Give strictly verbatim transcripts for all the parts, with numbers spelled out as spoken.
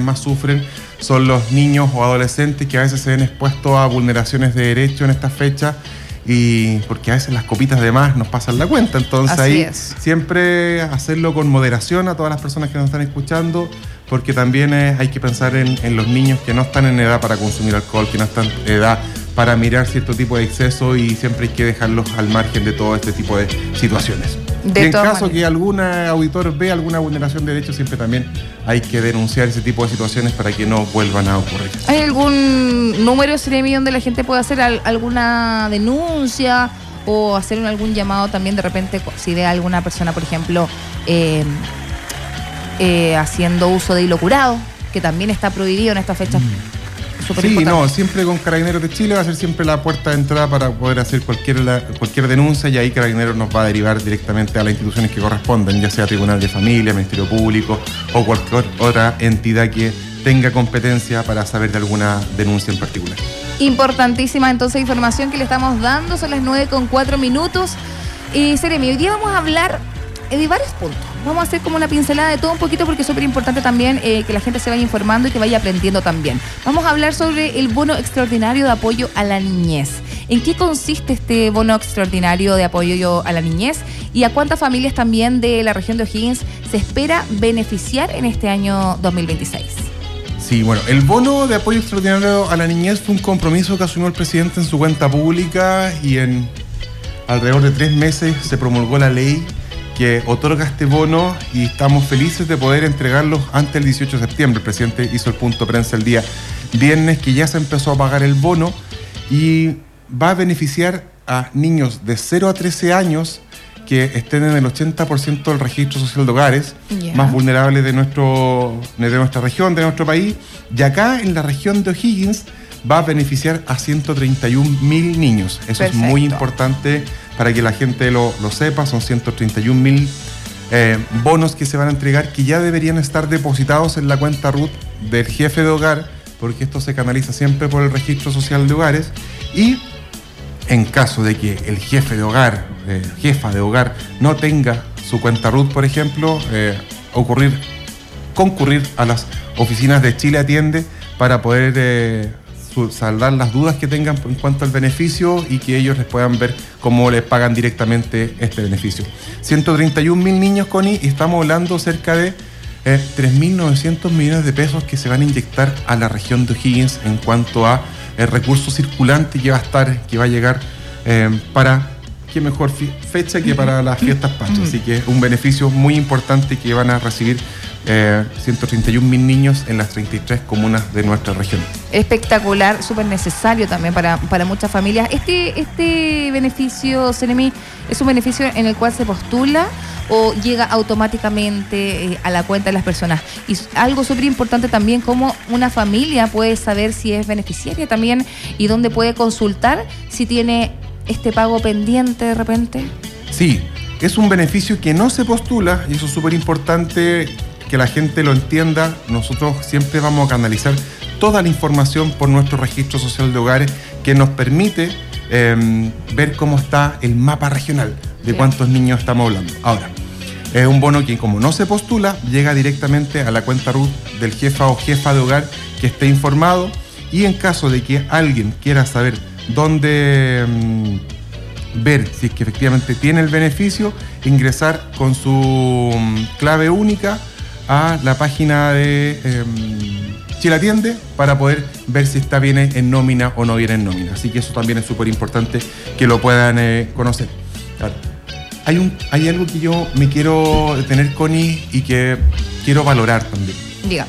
más sufren son los niños o adolescentes que a veces se ven expuestos a vulneraciones de derechos en estas fechas, y porque a veces las copitas de más nos pasan la cuenta. Entonces Así ahí es. siempre hacerlo con moderación a todas las personas que nos están escuchando, porque también eh, hay que pensar en, en los niños que no están en edad para consumir alcohol, que no están en edad para mirar cierto tipo de exceso, y siempre hay que dejarlos al margen de todo este tipo de situaciones. De y en caso maneras. que algún auditor vea alguna vulneración de derechos, siempre también hay que denunciar ese tipo de situaciones para que no vuelvan a ocurrir. ¿Hay algún número, Seremi, donde la gente puede hacer al- alguna denuncia o hacer algún llamado también de repente si ve a alguna persona, por ejemplo, eh, eh, haciendo uso de hilo curado, que también está prohibido en esta fecha? Mm. Súper Sí, importante. no, siempre con Carabineros de Chile va a ser siempre la puerta de entrada para poder hacer cualquier, la, cualquier denuncia, y ahí Carabineros nos va a derivar directamente a las instituciones que correspondan, ya sea Tribunal de Familia, Ministerio Público o cualquier otra entidad que tenga competencia para saber de alguna denuncia en particular. Importantísima entonces información que le estamos dando, son las nueve con cuatro minutos. Y Seremi, hoy día vamos a hablar de varios puntos. Vamos a hacer como una pincelada de todo un poquito, porque es súper importante también eh, que la gente se vaya informando y que vaya aprendiendo también. Vamos a hablar sobre el bono extraordinario de apoyo a la niñez. ¿En qué consiste este bono extraordinario de apoyo a la niñez? ¿Y a cuántas familias también de la región de O'Higgins se espera beneficiar en este año dos mil veintiséis? Sí, bueno, el bono de apoyo extraordinario a la niñez fue un compromiso que asumió el presidente en su cuenta pública, y en alrededor de tres meses se promulgó la ley que otorga este bono, y estamos felices de poder entregarlos antes del dieciocho de septiembre. El presidente hizo el punto de prensa el día viernes que ya se empezó a pagar el bono, y va a beneficiar a niños de cero a trece años que estén en el ochenta por ciento del registro social de hogares, Yeah. más vulnerables de, nuestro, de nuestra región, de nuestro país. Y acá en la región de O'Higgins va a beneficiar a ciento treinta y un mil niños. Eso Perfecto. es muy importante para que la gente lo, lo sepa. Son ciento treinta y un mil eh, bonos que se van a entregar, que ya deberían estar depositados en la cuenta R U T del jefe de hogar, porque esto se canaliza siempre por el registro social de hogares. Y en caso de que el jefe de hogar, eh, jefa de hogar, no tenga su cuenta R U T, por ejemplo, eh, ocurrir, concurrir a las oficinas de Chile Atiende para poder eh, su- saldar las dudas que tengan en cuanto al beneficio, y que ellos les puedan ver cómo les pagan directamente este beneficio. ciento treinta y un mil niños, Connie, y estamos hablando cerca de eh, tres mil novecientos millones de pesos que se van a inyectar a la región de O'Higgins en cuanto a el recurso circulante que va a estar, que va a llegar eh, para qué mejor fi- fecha que para las fiestas patrias. Así que un beneficio muy importante que van a recibir eh, ciento treinta y un mil niños en las treinta y tres comunas de nuestra región. Espectacular, súper necesario también para, para muchas familias. Este, este beneficio, Seremi, ¿es un beneficio en el cual se postula o llega automáticamente eh, a la cuenta de las personas? Y algo súper importante también, cómo una familia puede saber si es beneficiaria también, y dónde puede consultar si tiene este pago pendiente de repente. Sí, es un beneficio que no se postula, y eso es súper importante que la gente lo entienda. Nosotros siempre vamos a canalizar toda la información por nuestro registro social de hogares, que nos permite eh, ver cómo está el mapa regional de Bien. cuántos niños estamos hablando. Ahora, es un bono que, como no se postula, llega directamente a la cuenta R U T del jefa o jefa de hogar que esté informado, y en caso de que alguien quiera saber dónde mmm, ver si es que efectivamente tiene el beneficio, ingresar con su mmm, clave única a la página de eh, Chile Atiende para poder ver si está bien en nómina o no viene en nómina. Así que eso también es súper importante que lo puedan eh, conocer. Claro. Hay, un, hay algo que yo me quiero detener, Connie, y que quiero valorar también. Dígame.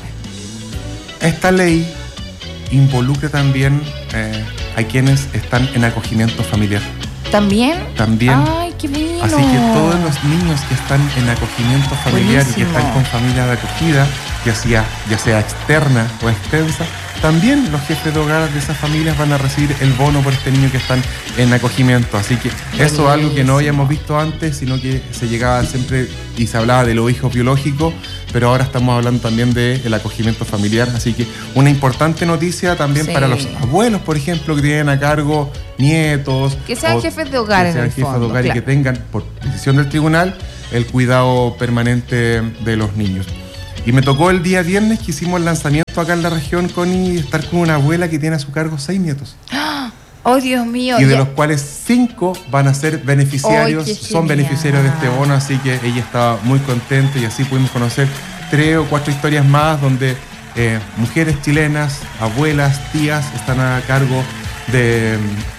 Esta ley involucra también eh, a quienes están en acogimiento familiar. ¿También? También. Ay, qué bueno. Así que todos los niños que están en acogimiento familiar Buenísimo. y que están con familia de acogida, ya sea, ya sea externa o extensa, también los jefes de hogar de esas familias van a recibir el bono por este niño que están en acogimiento. Así que eso es algo que no habíamos visto antes, sino que se llegaba siempre y se hablaba de los hijos biológicos, pero ahora estamos hablando también del acogimiento familiar. Así que una importante noticia también Sí. para los abuelos, por ejemplo, que tienen a cargo nietos. Que sean o jefes de hogar que en sean el jefes fondo, de hogar, claro. y que tengan, por decisión del tribunal, el cuidado permanente de los niños. Y me tocó el día viernes que hicimos el lanzamiento acá en la región, Connie, estar con una abuela que tiene a su cargo seis nietos. ¡Oh, Dios mío! Y de ya. los cuales cinco van a ser beneficiarios, ¡Ay, son genial! beneficiarios de este bono, así que ella estaba muy contenta y así pudimos conocer tres o cuatro historias más donde eh, mujeres chilenas, abuelas, tías, están a cargo de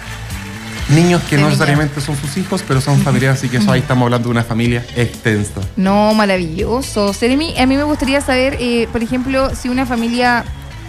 mm, niños que De no niños. necesariamente son sus hijos, pero son familiares, así que eso ahí estamos hablando de una familia extensa. No, maravilloso. Seremi, a mí me gustaría saber, eh, por ejemplo, si una familia,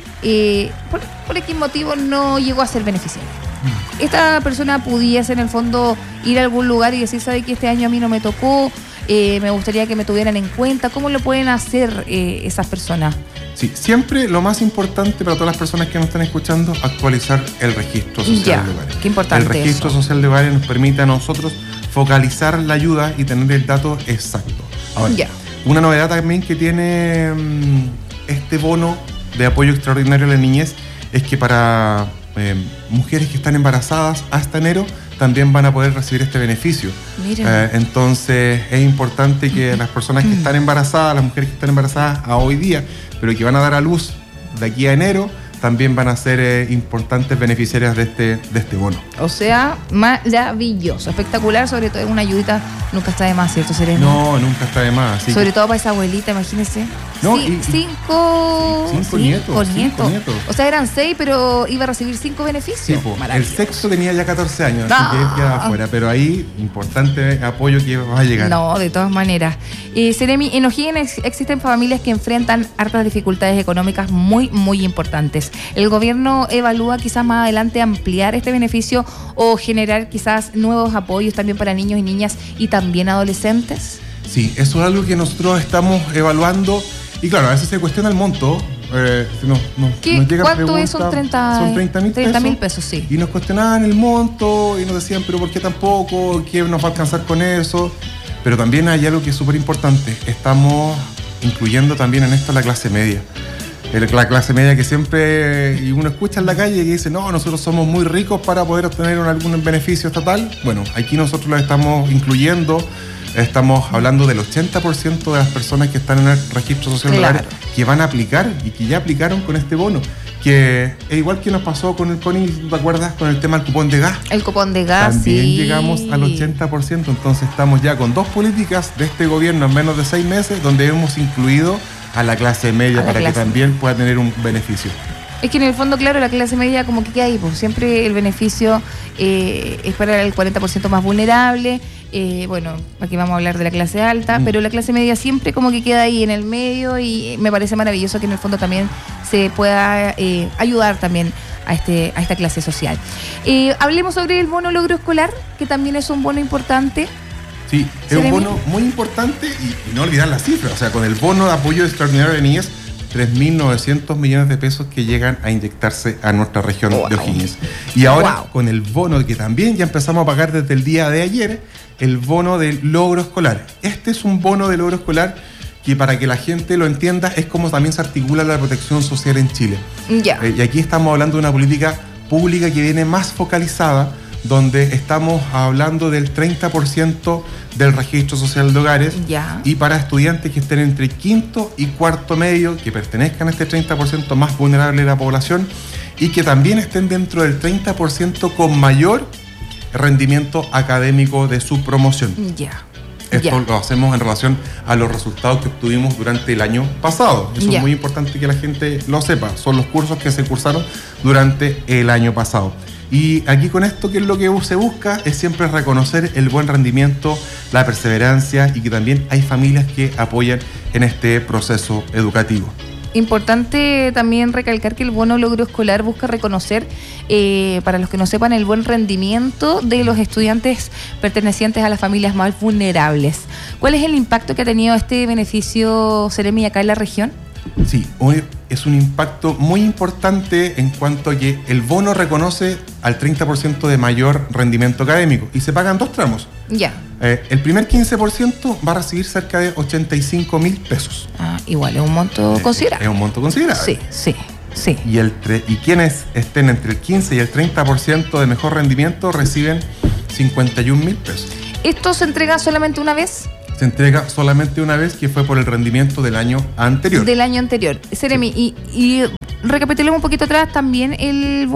eh, por, por X motivo, no llegó a ser beneficiaria. Esta persona pudiese, en el fondo, ir a algún lugar y decir, ¿sabe que este año a mí no me tocó? Eh, me gustaría que me tuvieran en cuenta. ¿Cómo lo pueden hacer eh, esas personas? Sí, siempre lo más importante para todas las personas que nos están escuchando, actualizar el registro social Ya, de hogares. qué importante El registro eso. social de hogares nos permite a nosotros focalizar la ayuda y tener el dato exacto. Ahora, Ya. una novedad también que tiene mm, este bono de apoyo extraordinario a la niñez es que para eh, mujeres que están embarazadas hasta enero también van a poder recibir este beneficio. Mira. Eh, entonces es importante que las personas que están embarazadas, las mujeres que están embarazadas a hoy día, pero que van a dar a luz de aquí a enero, también van a ser eh, importantes beneficiarias de este, de este bono. O sea, maravilloso, espectacular, sobre todo una ayudita nunca está de más, ¿cierto, Serena? No, nunca está de más. Así Sobre que, todo para esa abuelita, imagínese. No, Sí, y- y- cinco, Cinco nietos, cinco nietos. nietos. O sea, eran seis, pero iba a recibir cinco beneficios. sí, po, el Maravilloso. sexto tenía ya catorce años, así Ah. que él quedaba afuera. Pero ahí, importante apoyo que va a llegar. No, de todas maneras. Eh, Seremi, en O'Higgins ex- existen familias que enfrentan hartas dificultades económicas muy, muy importantes. ¿El gobierno evalúa quizás más adelante ampliar este beneficio o generar quizás nuevos apoyos también para niños y niñas y también adolescentes? Sí, eso es algo que nosotros estamos evaluando. Y claro, a veces se cuestiona el monto. Eh, nos, nos- ¿Qué- nos llegan ¿Cuánto es? Son preguntas, treinta son treinta mil treinta pesos. mil pesos, sí. Y nos cuestionaban el monto y nos decían, pero ¿por qué tampoco? ¿Qué nos va a alcanzar con eso? Pero también hay algo que es súper importante. Estamos incluyendo también en esto la clase media. El- La clase media que siempre, y uno escucha en la calle que dice, no, nosotros somos muy ricos para poder obtener un- algún beneficio estatal. Bueno, aquí nosotros lo estamos incluyendo. Estamos hablando del ochenta por ciento de las personas que están en el registro social de Claro. hogares que van a aplicar y que ya aplicaron con este bono. Que es igual que nos pasó con el Connie, ¿te acuerdas? Con el tema del cupón de gas. El cupón de gas, También sí. llegamos al ochenta por ciento, entonces estamos ya con dos políticas de este gobierno en menos de seis meses donde hemos incluido a la clase media A la para clase. que también pueda tener un beneficio. Es que en el fondo, claro, la clase media como que queda ahí, pues siempre el beneficio eh, es para el cuarenta por ciento más vulnerable. Eh, bueno, aquí vamos a hablar de la clase alta, Mm. pero la clase media siempre como que queda ahí en el medio y me parece maravilloso que en el fondo también se pueda eh, ayudar también a, este, a esta clase social. Eh, hablemos sobre el bono logro escolar, que también es un bono importante. Sí, es un Seremi. bono muy importante y, y no olvidar las cifras. O sea, con el bono de apoyo extraordinario de niñez, tres mil novecientos millones de pesos que llegan a inyectarse a nuestra región Wow. de O'Higgins. Y ahora, Wow. con el bono que también ya empezamos a pagar desde el día de ayer, el bono de logro escolar. Este es un bono de logro escolar que, para que la gente lo entienda, es como también se articula la protección social en Chile. Ya. Eh, y aquí estamos hablando de una política pública que viene más focalizada, donde estamos hablando del treinta por ciento del registro social de hogares. Ya. Y para estudiantes que estén entre quinto y cuarto medio, que pertenezcan a este treinta por ciento más vulnerable de la población y que también estén dentro del treinta por ciento con mayor rendimiento académico de su promoción. Ya. Esto Ya. lo hacemos en relación a los resultados que obtuvimos durante el año pasado. Eso Ya. es muy importante que la gente lo sepa. Son los cursos que se cursaron durante el año pasado. Y aquí con esto, ¿qué es lo que se busca? Es siempre reconocer el buen rendimiento, la perseverancia y que también hay familias que apoyan en este proceso educativo. Importante también recalcar que el bono logro escolar busca reconocer, eh, para los que no sepan, el buen rendimiento de los estudiantes pertenecientes a las familias más vulnerables. ¿Cuál es el impacto que ha tenido este beneficio, Seremi, acá en la región? Sí, hoy es un impacto muy importante en cuanto a que el bono reconoce al treinta por ciento de mayor rendimiento académico y se pagan dos tramos. Ya. Eh, el primer quince por ciento va a recibir cerca de ochenta y cinco mil pesos. Ah, igual, es un monto Eh, considerable. Es un monto considerable. Sí, sí, sí. Y, el tre- y quienes estén entre el quince y el treinta por ciento de mejor rendimiento reciben cincuenta y un mil pesos. ¿Esto se entrega solamente una vez? se entrega solamente una vez, que fue por el rendimiento del año anterior. Del año anterior. Seremi, sí. y, y recapitulemos un poquito atrás, también el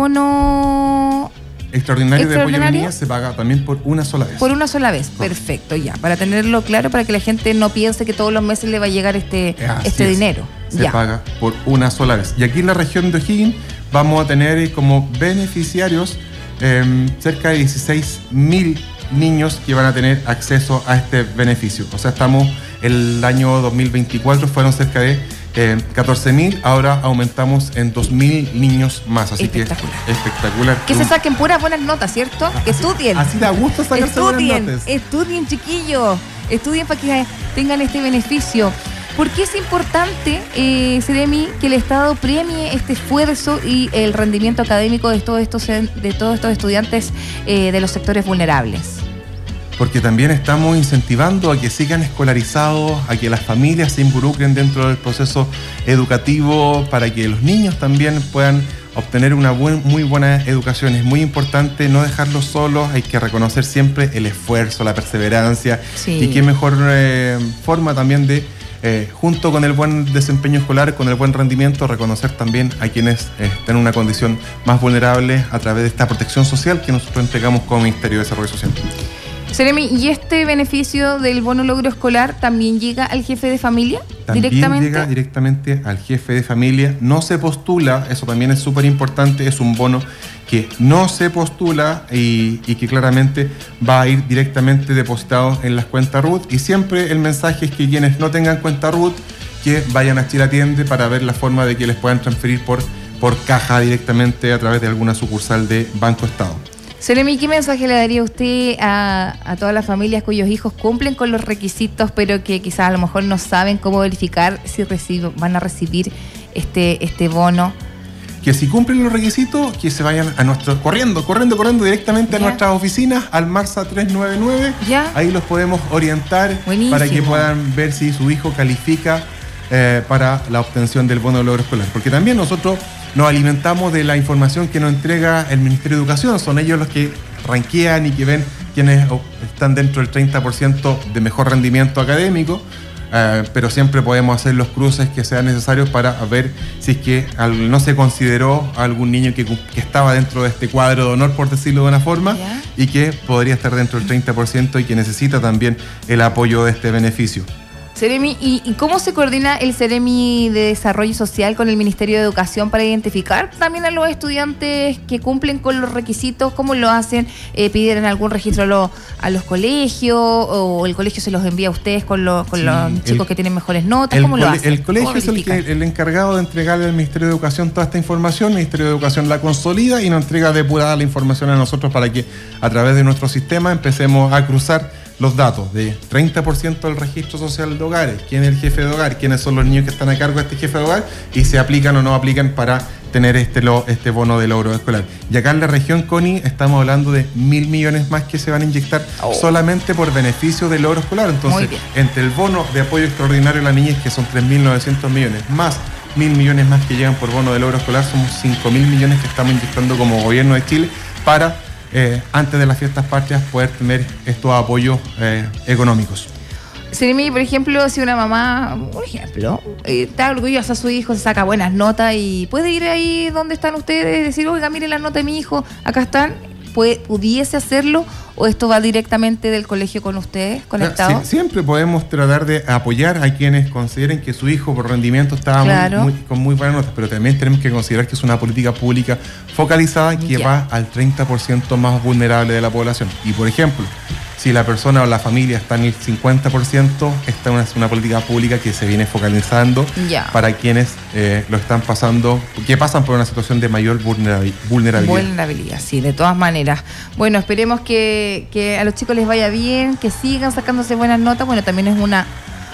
bono extraordinario, extraordinario de apoyo a la niñez se paga también por una sola vez. Por una sola vez, perfecto, ya. Para tenerlo claro, para que la gente no piense que todos los meses le va a llegar este, este dinero. Se ya. paga por una sola vez. Y aquí en la región de O'Higgins vamos a tener como beneficiarios eh, cerca de dieciséis mil niños que van a tener acceso a este beneficio. O sea, estamos, el año dos mil veinticuatro fueron cerca de eh, catorce mil, ahora aumentamos en dos mil niños más. Así espectacular. que espectacular. Que se saquen puras buenas notas, ¿cierto? Así, que estudien. Así da gusto sacarse estudien, buenas notas. Estudien, chiquillos. Estudien para que tengan este beneficio. ¿Por qué es importante, eh, Seremi, que el Estado premie este esfuerzo y el rendimiento académico de todos estos, de todos estos estudiantes eh, de los sectores vulnerables? Porque también estamos incentivando a que sigan escolarizados, a que las familias se involucren dentro del proceso educativo, para que los niños también puedan obtener una buen, muy buena educación. Es muy importante no dejarlos solos, hay que reconocer siempre el esfuerzo, la perseverancia, sí. Y qué mejor eh, forma también de, eh, junto con el buen desempeño escolar, con el buen rendimiento, reconocer también a quienes eh, están en una condición más vulnerable a través de esta protección social que nosotros entregamos como Ministerio de Desarrollo Social. Seremi, ¿y este beneficio del bono logro escolar también llega al jefe de familia? También directamente llega directamente al jefe de familia. No se postula, eso también es súper importante, es un bono que no se postula y, y que claramente va a ir directamente depositado en las cuentas R U T. Y siempre el mensaje es que quienes no tengan cuenta R U T, que vayan a Chile Atiende para ver la forma de que les puedan transferir por, por caja directamente a través de alguna sucursal de Banco Estado. Seremi, ¿qué mensaje le daría usted a, a todas las familias cuyos hijos cumplen con los requisitos, pero que quizás a lo mejor no saben cómo verificar si recibo, van a recibir este, este bono? Que si cumplen los requisitos, que se vayan a nuestro, corriendo, corriendo, corriendo directamente ¿Ya? a nuestras oficinas, al Marsa trescientos noventa y nueve. ¿Ya? Ahí los podemos orientar. Buenísimo. Para que puedan ver si su hijo califica eh, para la obtención del bono de logro escolar. Porque también nosotros nos alimentamos de la información que nos entrega el Ministerio de Educación. Son ellos los que ranquean y que ven quienes están dentro del treinta por ciento de mejor rendimiento académico, eh, pero siempre podemos hacer los cruces que sean necesarios para ver si es que no se consideró a algún niño que, que estaba dentro de este cuadro de honor, por decirlo de una forma, ¿Ya? y que podría estar dentro del treinta por ciento y que necesita también el apoyo de este beneficio. Seremi, ¿y, ¿y cómo se coordina el Seremi de Desarrollo Social con el Ministerio de Educación para identificar también a los estudiantes que cumplen con los requisitos? ¿Cómo lo hacen? Eh, ¿Piden algún registro a, lo, a los colegios o el colegio se los envía a ustedes con, lo, con sí, los chicos el, que tienen mejores notas? ¿Cómo lo hacen? El colegio es el, que, el encargado de entregarle al Ministerio de Educación toda esta información. El Ministerio de Educación la consolida y nos entrega depurada la información a nosotros para que a través de nuestro sistema empecemos a cruzar los datos de treinta por ciento del registro social de hogares, quién es el jefe de hogar, quiénes son los niños que están a cargo de este jefe de hogar y se aplican o no aplican para tener este, lo, este bono de logro escolar. Y acá en la región, Connie, estamos hablando de mil millones más que se van a inyectar oh. solamente por beneficio del logro escolar. Entonces, entre el bono de apoyo extraordinario a la niñez, que son tres mil novecientos millones, más mil millones más que llegan por bono de logro escolar, somos cinco mil millones que estamos inyectando como gobierno de Chile para Eh, antes de las fiestas patrias poder tener estos apoyos eh, económicos. Seremi, por ejemplo, si una mamá, por ejemplo, eh, está orgullosa de su hijo, se saca buenas notas y puede ir ahí donde están ustedes y decir, oiga, miren la nota de mi hijo, acá están, ¿puede, pudiese hacerlo o esto va directamente del colegio con ustedes, conectado? Sí, siempre podemos tratar de apoyar a quienes consideren que su hijo por rendimiento está claro. muy, muy, con muy buenas notas, pero también tenemos que considerar que es una política pública focalizada que yeah. va al treinta por ciento más vulnerable de la población. Y por ejemplo, si la persona o la familia está en el cincuenta por ciento, esta es una, una política pública que se viene focalizando yeah. para quienes eh, lo están pasando, que pasan por una situación de mayor vulnerabil, vulnerabilidad. Vulnerabilidad, sí, de todas maneras. Bueno, esperemos que, que a los chicos les vaya bien, que sigan sacándose buenas notas. Bueno, también es una...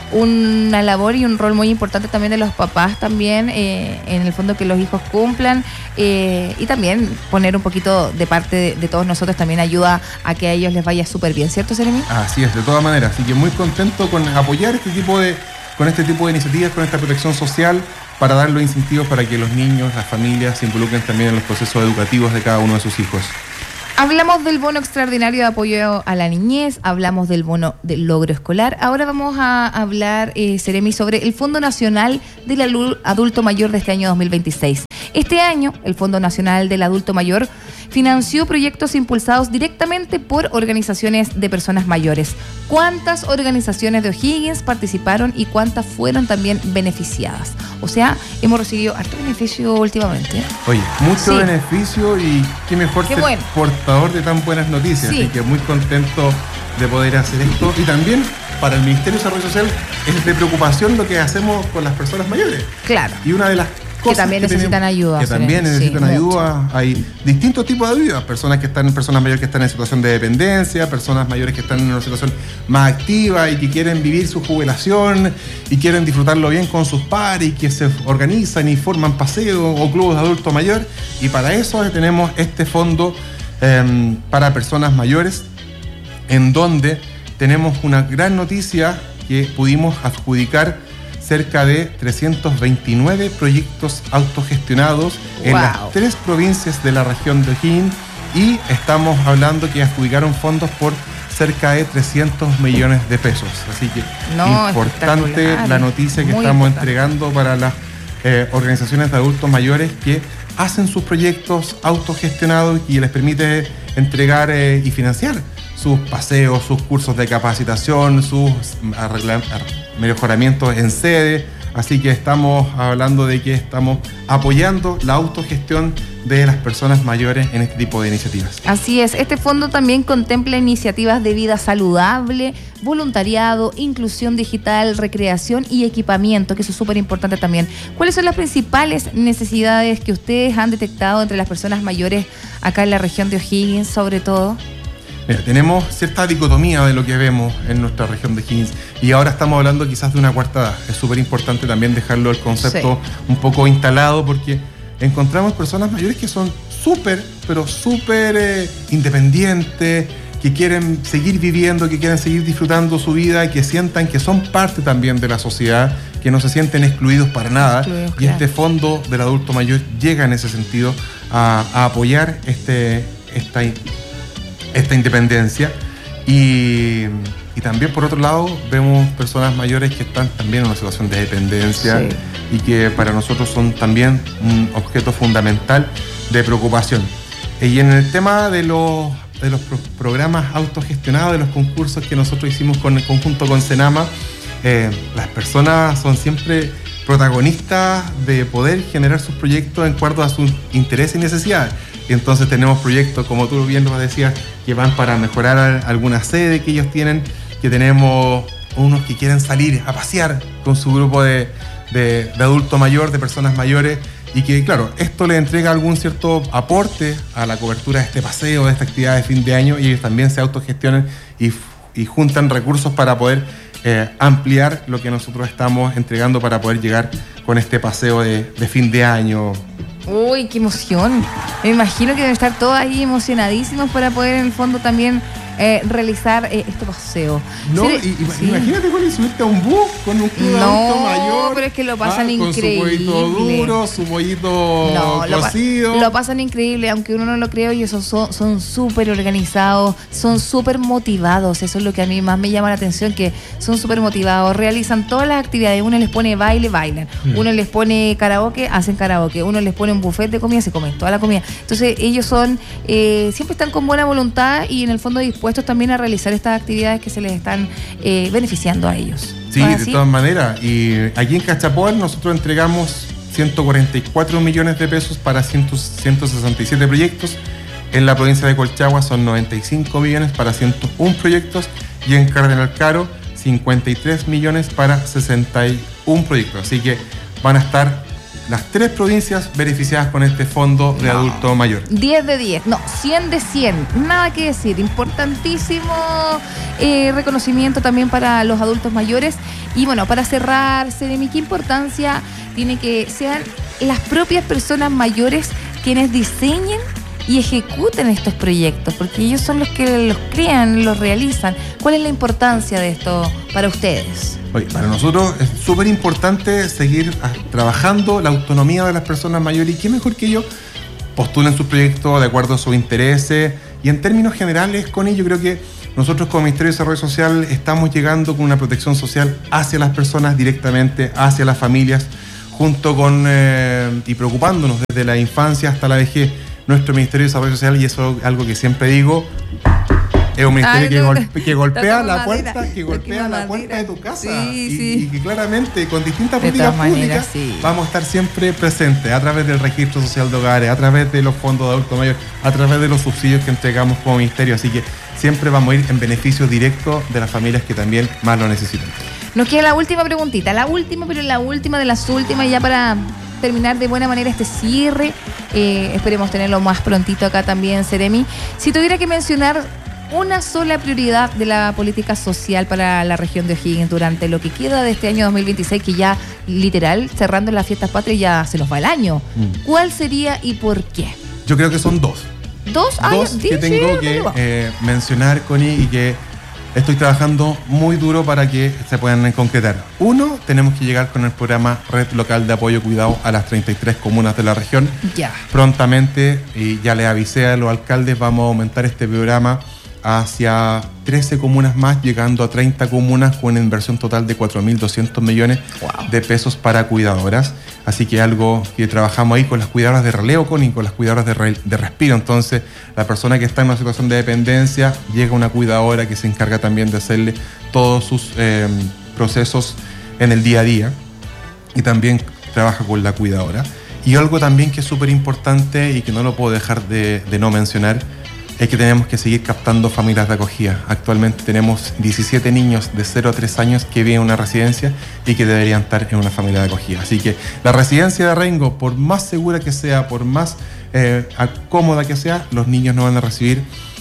una labor y un rol muy importante también de los papás también, eh, en el fondo que los hijos cumplan eh, y también poner un poquito de parte de, de todos nosotros también ayuda a que a ellos les vaya súper bien, ¿cierto, Seremi? Así es, de todas maneras, así que muy contento con apoyar este tipo de, con este tipo de iniciativas, con esta protección social para dar los incentivos para que los niños, las familias se involucren también en los procesos educativos de cada uno de sus hijos. Hablamos del bono extraordinario de apoyo a la niñez, hablamos del bono del logro escolar. Ahora vamos a hablar, eh, Seremi, sobre el Fondo Nacional del Adulto Mayor de este año dos mil veintiséis. Este año, el Fondo Nacional del Adulto Mayor financió proyectos impulsados directamente por organizaciones de personas mayores. ¿Cuántas organizaciones de O'Higgins participaron y cuántas fueron también beneficiadas? O sea, hemos recibido harto beneficio últimamente. Oye, mucho Sí. beneficio y qué mejor Qué ser bueno. portador de tan buenas noticias. Sí. Así que muy contento de poder hacer esto. Y también para el Ministerio de Desarrollo Social es de preocupación lo que hacemos con las personas mayores. Claro. Y una de las Que también necesitan tenemos, ayuda. Que Seremi. también Sí, necesitan mucho. ayuda. Hay distintos tipos de ayudas. Personas que están, personas mayores que están en situación de dependencia, personas mayores que están en una situación más activa y que quieren vivir su jubilación y quieren disfrutarlo bien con sus pares y que se organizan y forman paseos o clubes de adulto mayor. Y para eso tenemos este fondo eh, para personas mayores, en donde tenemos una gran noticia que pudimos adjudicar cerca de trescientos veintinueve proyectos autogestionados en Wow. las tres provincias de la región de O'Higgins, y estamos hablando que adjudicaron fondos por cerca de trescientos millones de pesos. Así que No, importante espectacular. la noticia que Muy estamos importante. entregando para las eh, organizaciones de adultos mayores que hacen sus proyectos autogestionados y les permite entregar eh, y financiar sus paseos, sus cursos de capacitación, sus arregla- mejoramientos en sede. Así que estamos hablando de que estamos apoyando la autogestión de las personas mayores en este tipo de iniciativas. Así es, este fondo también contempla iniciativas de vida saludable, voluntariado, inclusión digital, recreación y equipamiento, que eso es súper importante también. ¿Cuáles son las principales necesidades que ustedes han detectado entre las personas mayores acá en la región de O'Higgins, sobre todo? Mira, tenemos cierta dicotomía de lo que vemos en nuestra región de O'Higgins y ahora estamos hablando quizás de una cuarta edad. Es súper importante también dejarlo el concepto Sí. un poco instalado, porque encontramos personas mayores que son súper, pero súper eh, independientes, que quieren seguir viviendo, que quieren seguir disfrutando su vida y que sientan que son parte también de la sociedad, que no se sienten excluidos para nada. Excluidos, y claro. este fondo del adulto mayor llega en ese sentido a, a apoyar este, esta esta independencia y, y también por otro lado vemos personas mayores que están también en una situación de dependencia Sí. y que para nosotros son también un objeto fundamental de preocupación. Y en el tema de los, de los pro- programas autogestionados, de los concursos que nosotros hicimos con, en conjunto con Senama, eh, las personas son siempre protagonistas de poder generar sus proyectos en acuerdo a sus intereses y necesidades. Y entonces tenemos proyectos, como tú bien lo decías, que van para mejorar a- alguna sede que ellos tienen, que tenemos unos que quieren salir a pasear con su grupo de, de, de adulto mayor, de personas mayores, y que, claro, esto le entrega algún cierto aporte a la cobertura de este paseo, de esta actividad de fin de año, y ellos también se autogestionan y, y juntan recursos para poder eh, ampliar lo que nosotros estamos entregando para poder llegar con este paseo de, de fin de año. Uy, qué emoción. Me imagino que deben estar todos ahí emocionadísimos para poder en el fondo también eh, realizar eh, este paseo. No, Sí, y, y- sí. imagínate, Connie, subirte a un bus con un club de No, adulto mayor. pero es que lo pasan con su pollito increíble. duro, su pollito No, lo, pa- cocido. lo pasan increíble, aunque uno no lo cree, y esos son son súper organizados, son súper motivados, eso es lo que a mí más me llama la atención, que son súper motivados, realizan todas las actividades, uno les pone baile, bailan, Mm. uno les pone karaoke, hacen karaoke, uno les pone un buffet de comida, se comen toda la comida. Entonces ellos son, eh, siempre están con buena voluntad y en el fondo dispuestos también a realizar estas actividades que se les están eh, beneficiando a ellos. Sí, ¿No es de así? todas maneras. Y aquí en Cachapoal nosotros entregamos ciento cuarenta y cuatro millones de pesos para ciento sesenta y siete proyectos. En la provincia de Colchagua son noventa y cinco millones para ciento uno proyectos. Y en Cardenal Caro, cincuenta y tres millones para sesenta y uno proyectos. Así que van a estar las tres provincias beneficiadas con este fondo de No. adulto mayor. diez de diez, no, cien de cien, nada que decir, importantísimo eh, reconocimiento también para los adultos mayores. Y bueno, para cerrar, Seremi, ¿qué importancia tiene que sean las propias personas mayores quienes diseñen y ejecuten estos proyectos? Porque ellos son los que los crean, los realizan. ¿Cuál es la importancia de esto para ustedes? Oye, para nosotros es súper importante seguir ah, trabajando la autonomía de las personas mayores, y qué mejor que ellos postulen sus proyectos de acuerdo a sus intereses Y en términos generales, Connie, yo creo que nosotros como Ministerio de Desarrollo Social estamos llegando con una protección social hacia las personas directamente, hacia las familias, junto con eh, y preocupándonos desde la infancia hasta la vejez. Nuestro Ministerio de Desarrollo Social, y eso es algo que siempre digo, es un ministerio Ay, que, golpe, que golpea la puerta, que golpea la puerta de tu casa. Sí, y, sí. y que claramente con distintas políticas públicas sí. vamos a estar siempre presentes a través del registro social de hogares, a través de los fondos de adulto mayor, a través de los subsidios que entregamos como ministerio. Así que siempre vamos a ir en beneficio directo de las familias que también más lo necesitan. Nos queda la última preguntita, la última, pero la última de las últimas, ya para terminar de buena manera este cierre. Eh, esperemos tenerlo más prontito acá también, Seremi. Si tuviera que mencionar una sola prioridad de la política social para la región de O'Higgins durante lo que queda de este año dos mil veintiséis, que ya literal, cerrando las fiestas patrias, ya se nos va el año, mm. ¿cuál sería y por qué? Yo creo que son dos. ¿Dos? Dos Ay, que sí, tengo sí, que eh, mencionar, Connie, y que estoy trabajando muy duro para que se puedan concretar. Uno, tenemos que llegar con el programa Red Local de Apoyo Cuidado a las treinta y tres comunas de la región. Ya. Prontamente, y ya les avisé a los alcaldes, vamos a aumentar este programa hacia trece comunas más, llegando a treinta comunas con una inversión total de cuatro mil doscientos millones wow. de pesos para cuidadoras. Así que algo que trabajamos ahí con las cuidadoras de relevo, con y con las cuidadoras de, re, de respiro. Entonces, la persona que está en una situación de dependencia, llega una cuidadora que se encarga también de hacerle todos sus eh, procesos en el día a día, y también trabaja con la cuidadora. Y algo también que es súper importante y que no lo puedo dejar de, de no mencionar, es que tenemos que seguir captando familias de acogida. Actualmente tenemos diecisiete niños de cero a tres años que viven en una residencia y que deberían estar en una familia de acogida. Así que la residencia de Rengo, por más segura que sea, por más eh, cómoda que sea, los niños no van a recibir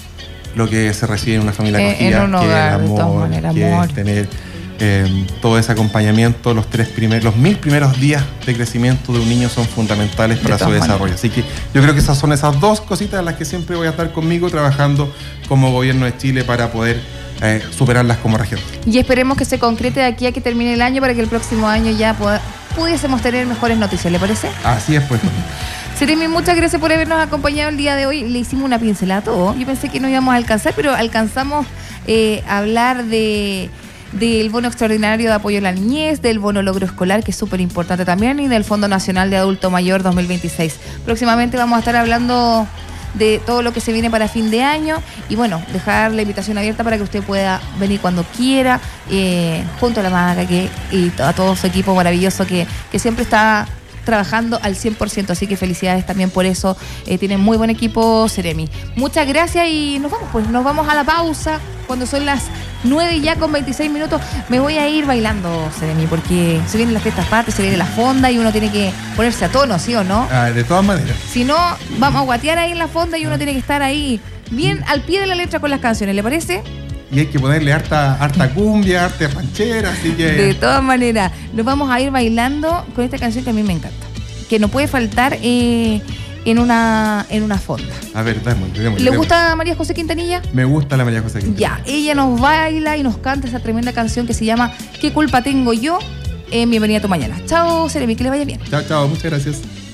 lo que se recibe en una familia de acogida, eh, en un hogar, que es amor, manera, que amor. es tener eh, todo ese acompañamiento. Los tres primeros, los mil primeros días de crecimiento de un niño son fundamentales para su desarrollo. Así que yo creo que esas son esas dos cositas en las que siempre voy a estar conmigo trabajando como gobierno de Chile para poder eh, superarlas como región. Y esperemos que se concrete de aquí a que termine el año para que el próximo año ya pueda, pudiésemos tener mejores noticias, ¿le parece? Así es, pues. Seremi, muchas gracias por habernos acompañado el día de hoy. Le hicimos una pincelada a todo. Yo pensé que no íbamos a alcanzar, pero alcanzamos eh, a hablar de del bono extraordinario de apoyo a la niñez, del bono logro escolar, que es súper importante también, y del Fondo Nacional de Adulto Mayor dos mil veintiséis. Próximamente vamos a estar hablando de todo lo que se viene para fin de año, y bueno, dejar la invitación abierta para que usted pueda venir cuando quiera, eh, junto a la Maga que, y a todo su equipo maravilloso que, que siempre está trabajando al cien por ciento, así que felicidades también por eso. Eh, tienen muy buen equipo, Seremi. Muchas gracias y nos vamos, pues nos vamos a la pausa cuando son las nueve ya con veintiséis minutos. Me voy a ir bailando, Seremi, porque se vienen las fiestas patrias, se viene la fonda y uno tiene que ponerse a tono, ¿sí o no? Ah, de todas maneras. Si no, vamos a guatear ahí en la fonda y uno tiene que estar ahí bien al pie de la letra con las canciones, ¿le parece? Y hay que ponerle harta, harta cumbia, harta ranchera, así que... De todas maneras, nos vamos a ir bailando con esta canción que a mí me encanta, que no puede faltar eh, en una en una fonda. A ver, démosle, démosle. ¿Le gusta María José Quintanilla? Me gusta la María José Quintanilla. Ya, ella nos baila y nos canta esa tremenda canción que se llama ¿Qué culpa tengo yo? En Bienvenida a tu mañana. Chao, Seremi, que le vaya bien. Chao, chao, muchas gracias.